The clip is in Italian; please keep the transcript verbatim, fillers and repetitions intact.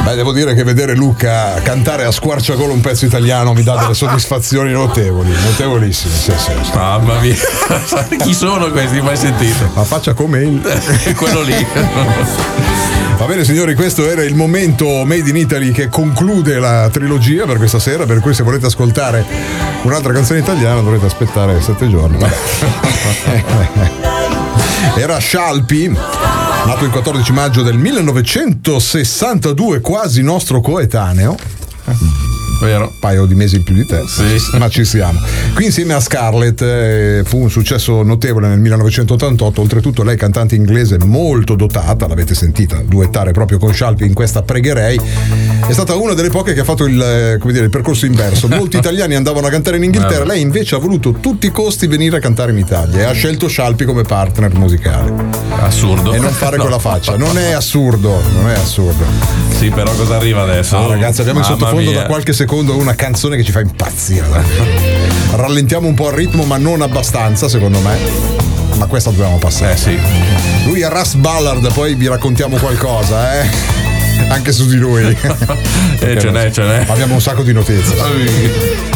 Beh, devo dire che vedere Luca cantare a squarciagola un pezzo italiano mi dà delle soddisfazioni notevoli, notevolissime. Sì, sì, sì. Mamma mia, chi sono questi? Mai sentito? Ma faccia come il quello lì. Va bene signori, questo era il momento Made in Italy che conclude la trilogia per questa sera, per cui se volete ascoltare un'altra canzone italiana dovrete aspettare sette giorni. Era Scialpi, nato il quattordici maggio del millenovecentosessantadue, quasi nostro coetaneo. Vero. Un paio di mesi in più di te, sì, sì. Ma ci siamo. Qui insieme a Scarlett eh, fu un successo notevole nel millenovecentottantotto. Oltretutto lei cantante inglese molto dotata, l'avete sentita duettare proprio con Scialpi in questa Pregherei. È stata una delle poche che ha fatto il, come dire, il percorso inverso. Molti italiani andavano a cantare in Inghilterra, lei invece ha voluto a tutti i costi venire a cantare in Italia e ha scelto Scialpi come partner musicale. Assurdo. E non fare no. quella faccia, non è assurdo, non è assurdo. Sì, però cosa arriva adesso? No, ragazzi, abbiamo in Mamma sottofondo mia. da qualche secondo una canzone che ci fa impazzire. Rallentiamo un po' il ritmo, ma non abbastanza, secondo me. Ma questa dobbiamo passare. Eh sì. Lui è Russ Ballard, poi vi raccontiamo qualcosa, eh. Anche su di lui. eh, ce n'è, ce n'è. Abbiamo un sacco di notizie.